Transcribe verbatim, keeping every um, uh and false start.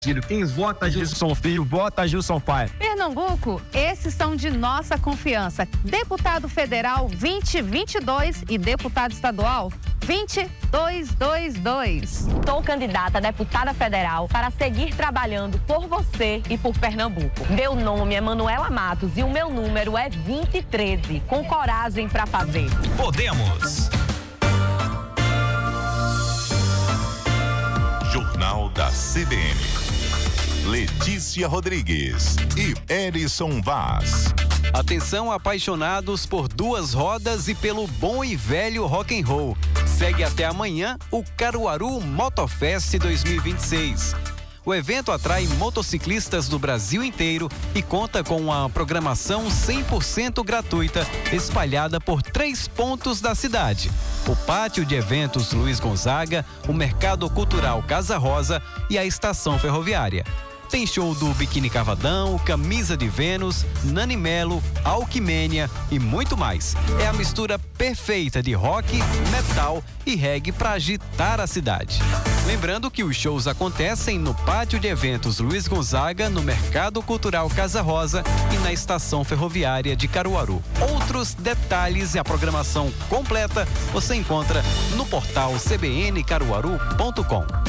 Quem vota Gilson Filho, vota Gilson Pai. Pernambuco, esses são de nossa confiança. Deputado federal vinte vinte e dois e deputado estadual vinte dois dois dois. Sou candidata a deputada federal para seguir trabalhando por você e por Pernambuco. Meu nome é Manuela Matos e o meu número é vinte e treze. Com coragem para fazer. Podemos. Jornal da C B N. Letícia Rodrigues e Erison Vaz. Atenção, apaixonados por duas rodas e pelo bom e velho rock and roll. Segue até amanhã o Caruaru Motofest dois mil e vinte e seis. O evento atrai motociclistas do Brasil inteiro e conta com uma programação cem por cento gratuita, espalhada por três pontos da cidade: o Pátio de Eventos Luiz Gonzaga, o Mercado Cultural Casa Rosa e a Estação Ferroviária. Tem show do Biquíni Cavadão, Camisa de Vênus, Nani Melo, Alquimênia e muito mais. É a mistura perfeita de rock, metal e reggae para agitar a cidade. Lembrando que os shows acontecem no Pátio de Eventos Luiz Gonzaga, no Mercado Cultural Casa Rosa e na Estação Ferroviária de Caruaru. Outros detalhes e a programação completa você encontra no portal c b n caruaru ponto com.